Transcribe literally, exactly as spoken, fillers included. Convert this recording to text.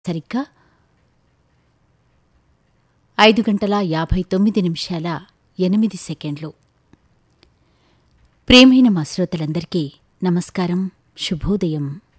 సరిగ్గా ఐదు గంటల యాభై తొమ్మిది నిమిషాల ఎనిమిది సెకండ్లు. ప్రేమైన మా శ్రోతలందరికీ నమస్కారం, శుభోదయం.